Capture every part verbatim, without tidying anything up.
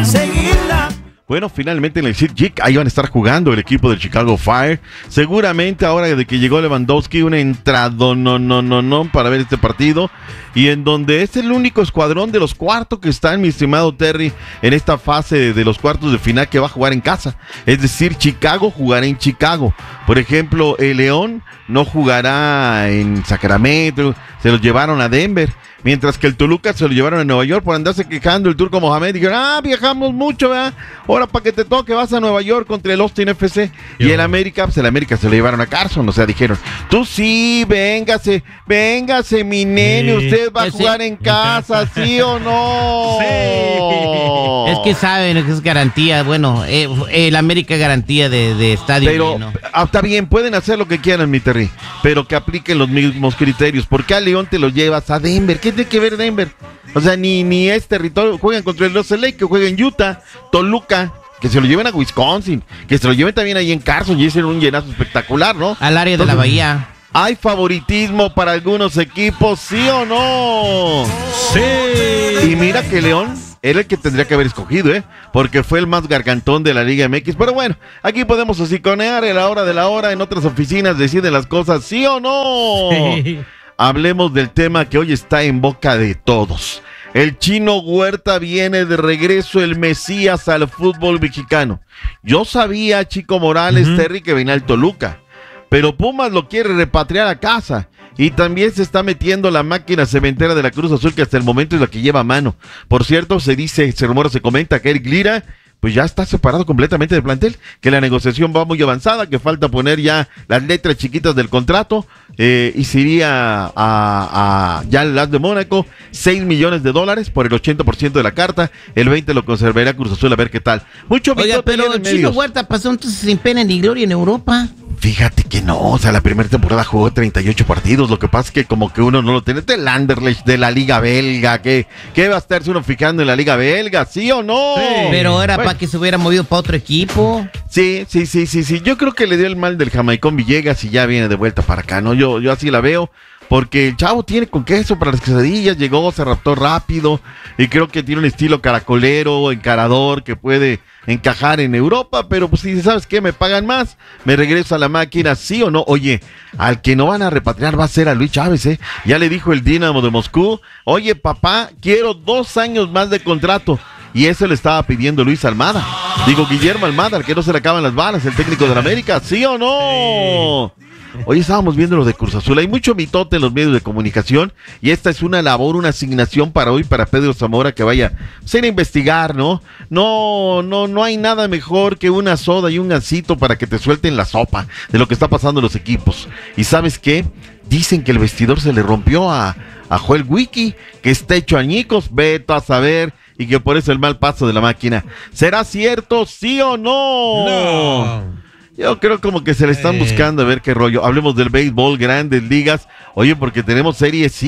seguirla. Bueno, finalmente en el SeatGeek ahí van a estar jugando el equipo del Chicago Fire. Seguramente ahora de que llegó Lewandowski, una entrada no, no, no, no para ver este partido. Y en donde es el único escuadrón de los cuartos que está, mi estimado Terry, en esta fase de, de los cuartos de final que va a jugar en casa. Es decir, Chicago jugará en Chicago. Por ejemplo, el León no jugará en Sacramento, se los llevaron a Denver. Mientras que el Toluca se lo llevaron a Nueva York por andarse quejando el Turco Mohamed. Dijeron, ah, viajamos mucho, ¿verdad? Ahora para que te toque vas a Nueva York contra el Austin F C. Yo. Y el América, pues el América se lo llevaron a Carson. O sea, dijeron, tú sí, véngase, véngase, mi nene, sí, usted va a jugar sí, en casa, casa, ¿sí o no? Sí. Es que saben que es garantía, bueno, eh, el América es garantía de, de estadio. Pero, ¿no? Está bien, pueden hacer lo que quieran, mi Terry, pero que apliquen los mismos criterios. ¿Por qué a León te lo llevas a Denver? ¿Qué tiene que ver Denver? O sea, ni, ni es territorio. Juegan contra el Los Angeles, que jueguen Utah, Toluca, que se lo lleven a Wisconsin, que se lo lleven también ahí en Carson y hicieron un llenazo espectacular, ¿no? Al área Entonces, de la bahía. ¿Hay favoritismo para algunos equipos, sí o no? Sí. Y mira que León era el que tendría que haber escogido, ¿eh? Porque fue el más gargantón de la Liga M X. Pero bueno, aquí podemos hociconear a la hora de la hora. En otras oficinas deciden las cosas, ¿sí o no? Sí. Hablemos del tema que hoy está en boca de todos. El Chino Huerta viene de regreso, el Mesías al fútbol mexicano. Yo sabía, Chico Morales, uh-huh. Terry, que venía al Toluca, pero Pumas lo quiere repatriar a casa. Y también se está metiendo la máquina cementera de la Cruz Azul, que hasta el momento es la que lleva a mano. Por cierto, se dice, se rumora, se comenta que Eric Lira pues ya está separado completamente del plantel, que la negociación va muy avanzada, que falta poner ya las letras chiquitas del contrato, eh, y se iría a, a ya el As de Mónaco, seis millones de dólares por el ochenta por ciento de la carta, el veinte lo conservará Cruz Azul, a ver qué tal. Mucho Oiga, pero Chino Huerta pasó entonces sin pena ni gloria en Europa. Fíjate que no, o sea, la primera temporada jugó treinta y ocho partidos, lo que pasa es que como que uno no lo tiene, del Anderlecht, de la Liga Belga, que ¿qué va a estarse uno fijando en la Liga Belga, sí o no? Sí. Pero era bueno, para que se hubiera movido para otro equipo. Sí, sí, sí, sí, sí, yo creo que le dio el mal del Jamaicón Villegas y ya viene de vuelta para acá, ¿no? Yo, yo así la veo. Porque el chavo tiene con queso para las quesadillas, llegó, se raptó rápido y creo que tiene un estilo caracolero, encarador, que puede encajar en Europa, pero pues si sabes qué, me pagan más, me regreso a la máquina, sí o no. Oye, al que no van a repatriar va a ser a Luis Chávez, ¿eh? Ya le dijo el Dinamo de Moscú, oye papá, quiero dos años más de contrato. Y eso le estaba pidiendo Luis Almada. Digo, Guillermo Almada, al que no se le acaban las balas, el técnico de la América, ¿sí o no? Sí. Hoy estábamos viendo lo de Cruz Azul, hay mucho mitote en los medios de comunicación y esta es una labor, una asignación para hoy, para Pedro Zamora, que vaya a investigar, ¿no? No, no, no hay nada mejor que una soda y un gansito para que te suelten la sopa de lo que está pasando en los equipos. ¿Y sabes qué? Dicen que el vestidor se le rompió a, a Joel Wiki, que está hecho añicos, vete a saber, y que por eso el mal paso de la máquina. ¿Será cierto, sí o no? No. Yo creo como que se le están buscando a ver qué rollo. Hablemos del béisbol, grandes ligas. Oye, porque tenemos series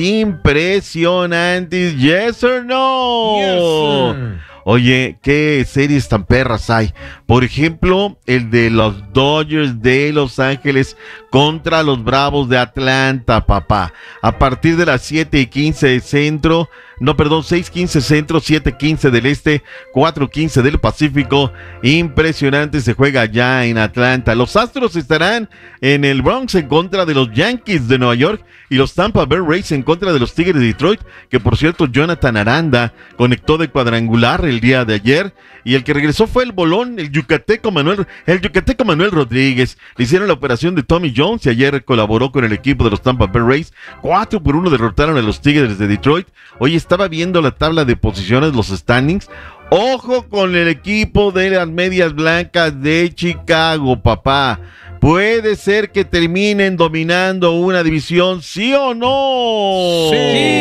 impresionantes. ¿Yes or no? Yes, sir. Oye, qué series tan perras hay. Por ejemplo, el de los Dodgers de Los Ángeles contra los Bravos de Atlanta, papá. A partir de las siete y quince de centro, no, perdón, seis quince centro, siete quince del este, cuatro quince del Pacífico. Impresionante, se juega allá en Atlanta. Los Astros estarán en el Bronx en contra de los Yankees de Nueva York y los Tampa Bay Rays en contra de los Tigres de Detroit, que por cierto Jonathan Aranda conectó de cuadrangular el día de ayer, y el que regresó fue el bolón, el yucateco Manuel, el yucateco Manuel Rodríguez. Le hicieron la operación de Tommy Jones y ayer colaboró con el equipo de los Tampa Bay Rays. Cuatro por uno derrotaron a los Tigres de Detroit. Hoy estaba viendo la tabla de posiciones, los standings. Ojo con el equipo de las Medias Blancas de Chicago, papá. Puede ser que terminen dominando una división, ¿sí o no?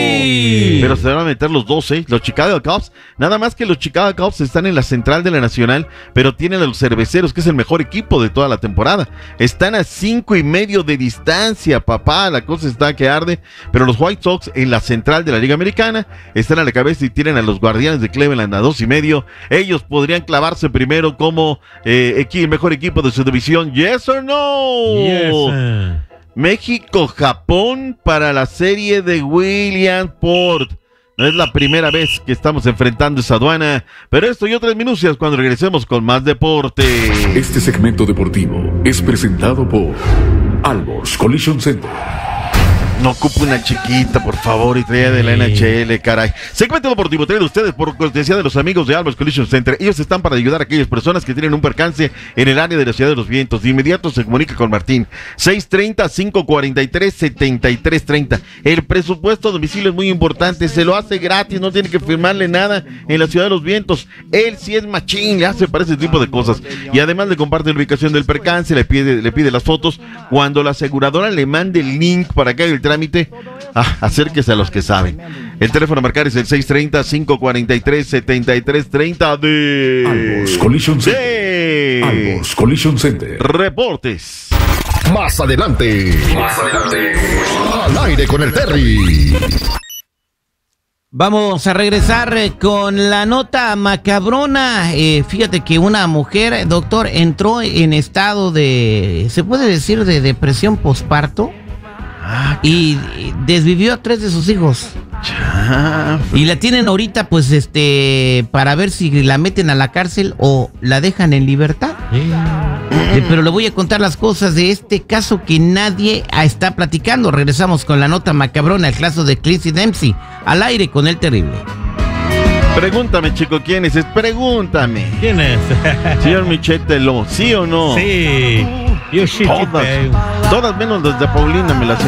Sí. Pero se van a meter los dos, ¿eh? Los Chicago Cubs. Nada más que los Chicago Cubs están en la central de la Nacional, pero tienen a los Cerveceros, que es el mejor equipo de toda la temporada. Están a cinco y medio de distancia, papá. La cosa está que arde. Pero los White Sox en la central de la Liga Americana están a la cabeza y tienen a los Guardianes de Cleveland a dos y medio. Ellos podrían clavarse primero como eh, equi- el mejor equipo de su división. ¿Yes or no? No. Yes, México-Japón para la serie de Williamsport. Es la primera vez que estamos enfrentando esa aduana, pero esto y otras minucias cuando regresemos con más deporte. Este segmento deportivo es presentado por Albors Collision Center. No ocupo una chiquita, por favor, y traía de la N H L, caray. Segmento deportivo traído a ustedes por cortesía de los amigos de Albors Collision Center. Ellos están para ayudar a aquellas personas que tienen un percance en el área de la Ciudad de los Vientos. De inmediato se comunica con Martín. seis treinta, cinco cuarenta y tres, setenta y tres treinta. El presupuesto a domicilio es muy importante. Se lo hace gratis, no tiene que firmarle nada en la Ciudad de los Vientos. Él sí es machín, le hace para ese tipo de cosas. Y además le comparte la ubicación del percance, le pide, le pide las fotos. Cuando la aseguradora le mande el link para que haga el trámite, ah, acérquese a los que saben. El teléfono a marcar es el seis treinta, cinco cuarenta y tres, setenta y tres treinta de Albors Collision Center. de Albors Collision Center. Reportes. Más adelante. Más adelante. Al aire con el Terry. Vamos a regresar eh, con la nota macabrona. Eh, fíjate que una mujer, doctor, entró en estado de, ¿se puede decir de depresión posparto? Y desvivió a tres de sus hijos. Y la tienen ahorita, pues, este, para ver si la meten a la cárcel o la dejan en libertad. Eh, pero le voy a contar las cosas de este caso que nadie está platicando. Regresamos con la nota macabrona, el caso de Clissy Dempsey, al aire con el terrible. Pregúntame, chico, ¿quién es? Pregúntame. ¿Quién es? Señor Michetelo, ¿sí o no? Sí. Yo shit, Todas, todas menos las de Paulina me las sé.